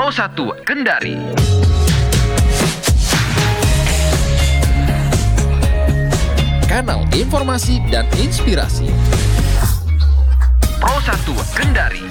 Pro 1 Kendari. Kanal informasi dan inspirasi. Pro 1 Kendari.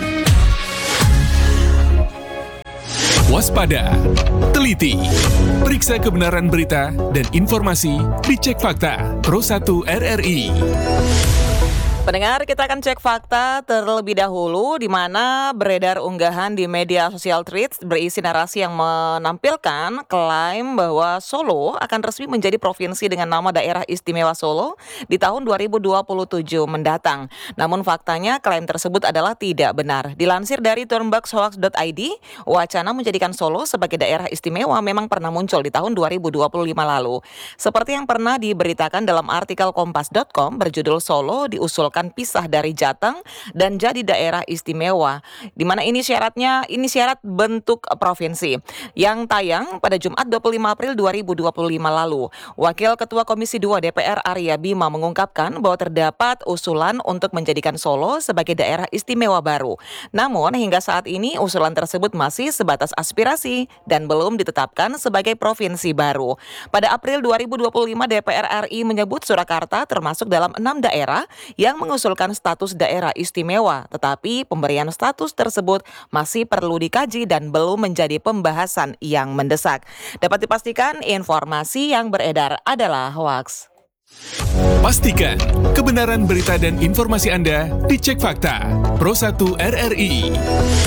Waspada, teliti, periksa kebenaran berita dan informasi, dicek fakta. Pro 1 RRI. Pendengar, kita akan cek fakta terlebih dahulu di mana beredar unggahan di media sosial Threads berisi narasi yang menampilkan klaim bahwa Solo akan resmi menjadi provinsi dengan nama Daerah Istimewa Solo di tahun 2027 mendatang. Namun faktanya klaim tersebut adalah tidak benar. Dilansir dari turnbuckshoax.id, wacana menjadikan Solo sebagai daerah istimewa memang pernah muncul di tahun 2025 lalu. Seperti yang pernah diberitakan dalam artikel kompas.com berjudul Solo diusulkan pisah dari Jateng dan jadi daerah istimewa, di mana ini syarat bentuk provinsi yang tayang pada Jumat 25 April 2025 lalu. Wakil Ketua Komisi 2 DPR Arya Bima mengungkapkan bahwa terdapat usulan untuk menjadikan Solo sebagai daerah istimewa baru. Namun hingga saat ini usulan tersebut masih sebatas aspirasi dan belum ditetapkan sebagai provinsi baru. Pada April 2025 DPR RI menyebut Surakarta termasuk dalam 6 daerah yang mengusulkan status daerah istimewa, tetapi pemberian status tersebut masih perlu dikaji dan belum menjadi pembahasan yang mendesak. Dapat dipastikan informasi yang beredar adalah hoaks. Pastikan kebenaran berita dan informasi Anda dicek fakta. Pro 1 RRI.